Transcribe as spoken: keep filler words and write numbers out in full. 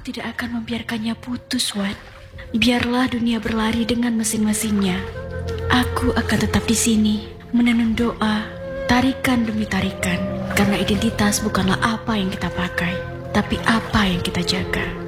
tidak akan membiarkannya putus, Wan. Biarlah dunia berlari dengan mesin-mesinnya. Aku akan tetap di sini, menenun doa, tarikan demi tarikan. Karena identitas bukanlah apa yang kita pakai, tapi apa yang kita jaga.